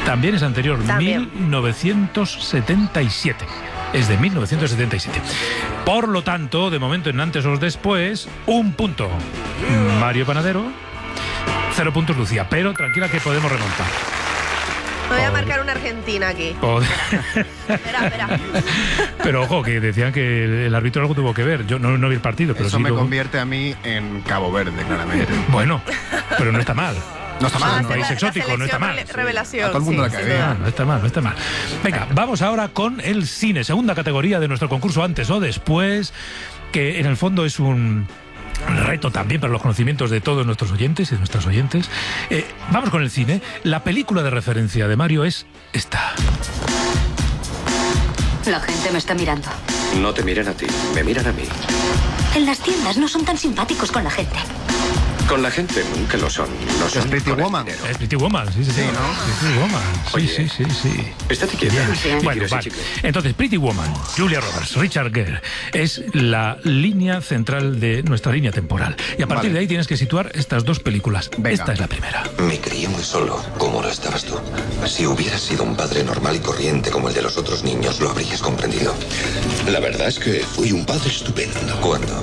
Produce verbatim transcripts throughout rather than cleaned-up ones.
También es anterior, También. mil novecientos setenta y siete. Es de mil novecientos setenta y siete. Por lo tanto, de momento en antes o después, un punto Mario Panadero, cero puntos Lucía. Pero tranquila que podemos remontar. Me voy a marcar una Argentina aquí. O- Espera, espera. Pero ojo, que decían que el árbitro algo tuvo que ver. Yo no, no vi el partido, pero Eso sí me lo- convierte a mí en Cabo Verde, claramente. Bueno, pero no está mal. No está Ah, mal, un ¿no? país La- la exótico, no está selección mal. rele- Revelación. A todo el mundo sí, le cae sin bien. duda. Ah, no está mal, no está mal. Venga, vamos ahora con el cine, segunda categoría de nuestro concurso antes o después, que en el fondo es un reto también para los conocimientos de todos nuestros oyentes y de nuestras oyentes. Eh, vamos con el cine. La película de referencia de Mario es esta. La gente me está mirando. No te miran a ti, me miran a mí. En las tiendas no son tan simpáticos con la gente. Con la gente nunca lo son. No son Pretty con el Woman. dinero. Es Pretty Woman, sí, sí, sí. Sí, ¿no? Pretty Woman, sí, Oye, sí, sí, sí. Estate quieta. Bien. Sí. Bueno, Quiero ese vale. chicle. Entonces, Pretty Woman, Julia Roberts, Richard Gere, es la línea central de nuestra línea temporal. Y a partir Vale. de ahí tienes que situar estas dos películas. Venga. Esta es la primera. Me crié muy solo, como lo estabas tú. Si hubieras sido un padre normal y corriente como el de los otros niños, lo habrías comprendido. La verdad es que fui un padre estupendo. ¿Cuándo?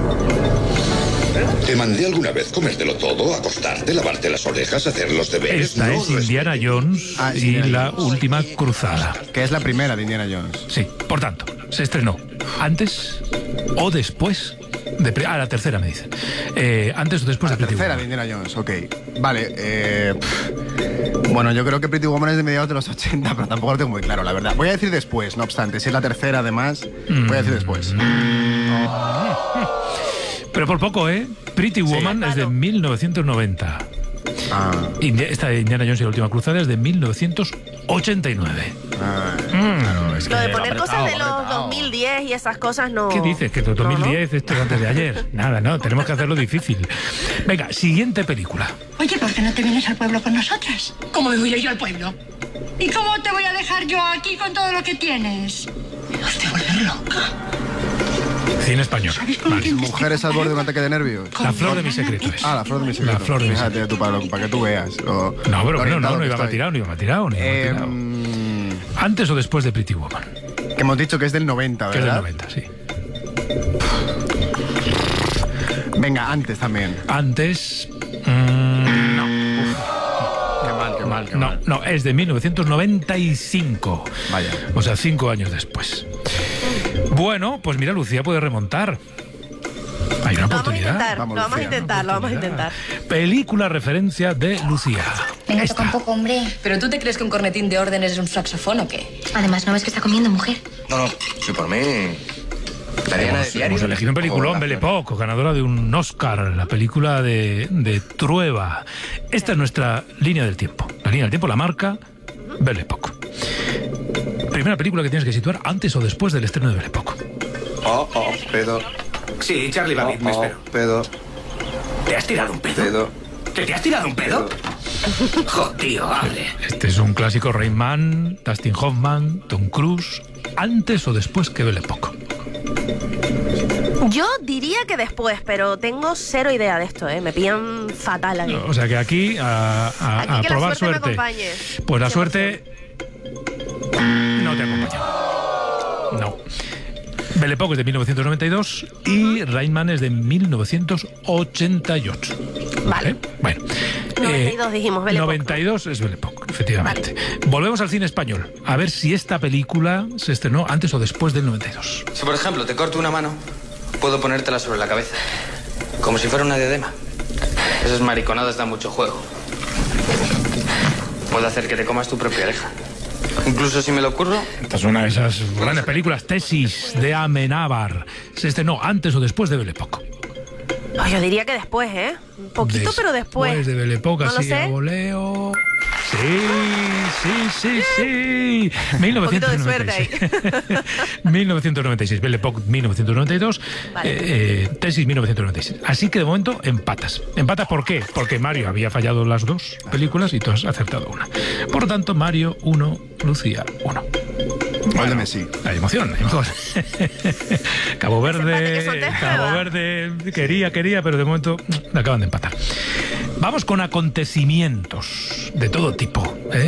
Te mandé alguna vez comértelo todo, acostarte, lavarte las orejas, hacer los deberes. Esta No es lo Indiana Jones Ah, es y Indiana la Jones. última cruzada. Que es la primera de Indiana Jones. Sí, por tanto, se estrenó antes o después de... pre- Ah, la tercera me dicen. Eh, antes o después La de Pretty tercera de Woman. Indiana Jones, ok. Vale, eh, pff. Bueno, yo creo que Pretty Woman es de mediados de los ochenta, pero tampoco lo tengo muy claro, la verdad. Voy a decir después, no obstante. Si es la tercera, además, voy a decir después. Pero por poco, ¿eh? Pretty Woman es de mil novecientos noventa. Ah, Indi- Esta de Indiana Jones y la última cruzada es de mil novecientos ochenta y nueve. ah, Mm. claro, es que Lo de va poner apretado, cosas de va los apretado. dos mil diez y esas cosas no... ¿Qué dices? Que el dos mil diez esto es antes de ayer. Nada, no, tenemos que hacerlo difícil. Venga, siguiente película. Oye, ¿por qué no te vienes al pueblo con nosotras? ¿Cómo me voy a ir al pueblo? ¿Y cómo te voy a dejar yo aquí con todo lo que tienes? Me vas a volver loca. Cine español. Vale. Mujeres al borde de un ataque de nervios. La flor de mi secreto es. Ah, la flor de mi secreto. La flor de mi Fíjate tú, para, para que tú veas. Lo, No, pero lo bueno, no, orientado no que iba estoy. a tirar, no iba a tirar, no iba a Eh, tirar. mm, Antes o después de Pretty Woman, que hemos dicho que es del noventa, que es del ¿verdad? noventa, sí. Venga, antes también. Antes... mm, no, Qué mal, qué mal, qué no, mal. no, es de mil novecientos noventa y cinco. Vaya. O sea, cinco años después. Bueno, pues mira, Lucía puede remontar. Hay una Lo vamos a oportunidad. intentar, Vamos, lo vamos a Lucía, intentar, lo vamos a intentar. Película referencia de Lucía. Venga, Esta. toca un poco, hombre. ¿Pero tú te crees que un cornetín de órdenes es un saxofón o qué? Además, ¿no ves que está comiendo, mujer? No, no, si por mí... Estaría en el Hemos, diario. hemos elegido un peliculón, O- Belle Époque, ganadora de un Oscar, la película de, de Trueba. Esta es nuestra línea del tiempo. La línea del tiempo la marca Belle Époque. Primera película que tienes que situar antes o después del estreno de Belle Époque. Oh, oh, pedo. Sí, Charlie Babbitt, me Oh, espero. oh, pedo, ¿Te has tirado un pedo? pedo, ¿Que te has tirado un pedo? Jo, tío, hable. Este es un clásico. Rain Man, Dustin Hoffman, Tom Cruise. Antes o después que Belle Époque. Yo diría que después, pero tengo cero idea de esto, ¿eh? Me pillan fatal aquí. O sea que aquí a, a- Aquí a que la probar suerte me suerte. acompañe. Pues la cien por suerte no te acompaña. No. Belle Époque es de mil novecientos noventa y dos y Rain Man es de mil novecientos ochenta y ocho. Vale. ¿Eh? Bueno. noventa y dos dijimos, Belle Époque. noventa y dos es Belle Époque, efectivamente. Volvemos al cine español. A ver si esta película se estrenó antes o después del noventa y dos. Si por ejemplo te corto una mano, puedo ponértela sobre la cabeza, como si fuera una diadema. Esas mariconadas dan mucho juego. Puedo hacer que te comas tu propia oreja. Incluso si me lo ocurro, Esta es una de esas grandes películas, Tesis de Amenábar. Se estrenó antes o después de Belle Époque. Oh, yo diría que después, ¿eh? Un poquito, pero después. Después de Belle Époque, No lo así a sé. voleo. Sí, sí, sí, sí. mil novecientos noventa y seis. mil novecientos noventa y seis. Belle Époque, mil novecientos noventa y dos. Vale. Eh, eh, Tesis, mil novecientos noventa y seis. Así que de momento empatas. ¿Empatas por qué? Porque Mario había fallado las dos películas y tú has acertado una. Por lo tanto, Mario uno, Lucía uno. Gol de Messi. Hay emoción, hay emoción. Cabo empate que son Verde, de Cabo prueba. Verde quería, quería, pero de momento mm, acaban de empatar. Vamos con acontecimientos de todo tipo, ¿eh?